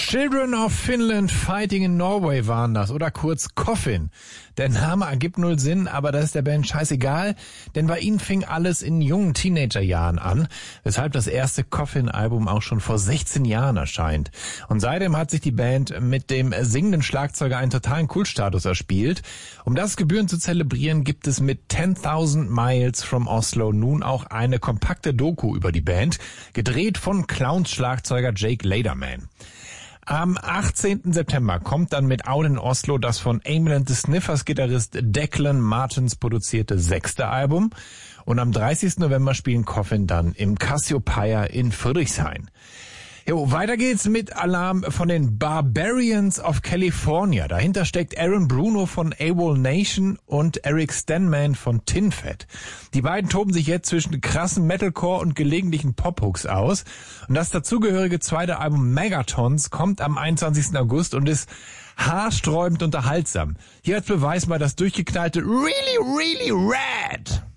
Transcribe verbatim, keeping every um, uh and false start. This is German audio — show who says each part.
Speaker 1: Children of Finland Fighting in Norway waren das, oder kurz Coffin. Der Name ergibt null Sinn, aber das ist der Band scheißegal, denn bei ihnen fing alles in jungen Teenagerjahren an, weshalb das erste Coffin-Album auch schon vor sechzehn Jahren erscheint. Und seitdem hat sich die Band mit dem singenden Schlagzeuger einen totalen Kultstatus erspielt. Um das gebührend zu zelebrieren, gibt es mit ten-thousand Miles from Oslo nun auch eine kompakte Doku über die Band, gedreht von Clowns-Schlagzeuger Jake Lederman. Am achtzehnten September kommt dann mit Out in Oslo das von Amyl and the Sniffers Gitarrist Declan Martins produzierte sechste Album. Und am dreißigsten November spielen Coffin dann im Cassiopeia in Friedrichshain. Jo, weiter geht's mit Alarm von den Barbarians of California. Dahinter steckt Aaron Bruno von AWOL Nation und Eric Stenman von Tin Fat. Die beiden toben sich jetzt zwischen krassen Metalcore und gelegentlichen Pop-Hooks aus. Und das dazugehörige zweite Album Megatons kommt am einundzwanzigsten August und ist haarsträubend unterhaltsam. Hier als Beweis mal das durchgeknallte Really, Really Rad.